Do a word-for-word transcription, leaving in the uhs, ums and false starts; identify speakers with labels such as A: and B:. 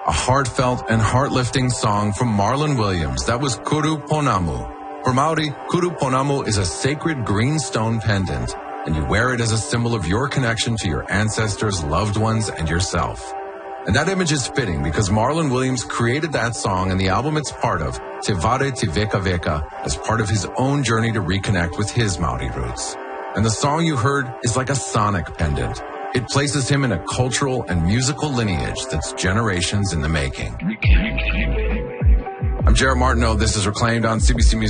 A: a heartfelt and heart-lifting song from Marlon Williams. That was Kuru Ponamu. For Maori, Kuru Ponamu is a sacred green stone pendant, and you wear it as a symbol of your connection to your ancestors, loved ones, and yourself. And that image is fitting because Marlon Williams created that song and the album it's part of, Te Whare Te Veka Veka, as part of his own journey to reconnect with his Maori roots. And the song you heard is like a sonic pendant. It places him in a cultural and musical lineage that's generations in the making. I'm Jared Martineau. This is Reclaimed on C B C Music.